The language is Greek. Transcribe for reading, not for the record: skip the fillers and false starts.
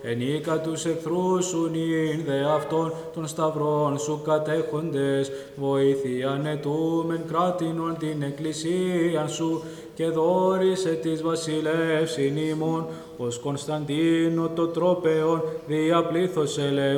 ενίκα τους εχθρούς σου νυν δε αυτών των σταυρών σου κατέχοντες, βοήθειαν ετούμεν κράτηνον την εκκλησίαν σου, και δόρισε της βασιλεύσιν ημών, ως Κωνσταντίνο το τρόπεον, δια πλήθος ελεού